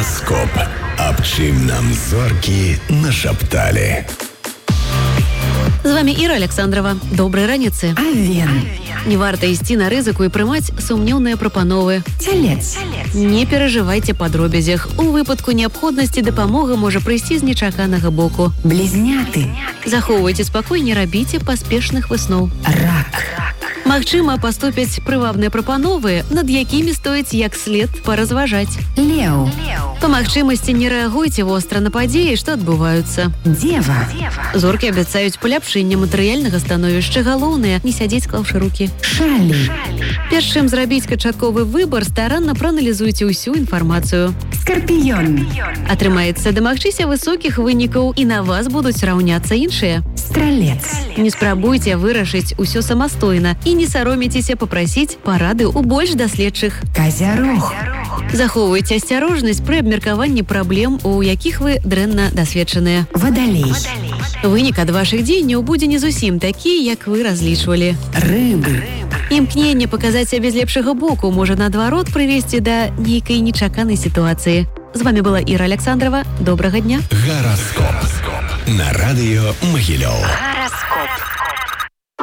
Гараскоп. Аб чым нам зоркі нашапталі. З вами Іра Александрова. Добрай раніцы. Авен. Не варта ісці на рызыку і прымаць сумнеўныя прапановы. Цялец. Не перажывайце па дробязях. У выпадку неабходнасці дапамога можа прыйсці з нечаканага боку. Блізняты. Захоўвайце спакой, не рабіце паспешных высноў. Рак. Магчыма, паступяць прывабныя прапановы, над якімі стоіць як след паразважаць. Леў. Па магчымасці не рэагуйце востра на падзеі, што адбываюцца. Дева. Зоркі абяцаюць паляпшэнне матэрыяльнага становішча. Галоўнае, не сядзець клаўшы рукі. Шалі. Перш чым зрабіць канчатковы выбар, старанна прааналізуйце ўсю інфармацыю. Скарпіён. Атрымаецца, дамагчыся высокіх вынікаў, і на вас будуць раўняцца іншыя. Стралец. Не спрабуйце вырашыць усё самастойна і не саромецеся папрасіць парады ў больш даследчых. Казярог. Захоўвайце асцярожнасць пры абмеркаванні праблем, у якіх вы дрэнна дасведчаныя. Вадалей. Вынік ад вашых дзеянняў будзе не зусім такі, як вы разлічвалі. Рыбы. Імкненне паказаць сябе з лепшага боку можа, наадварот, прывесці да нейкай нечаканай сітуацыі. З вами была Іра Александрова. Добрага дня. Гараскоп. На радыё Магілёў. Гараскоп.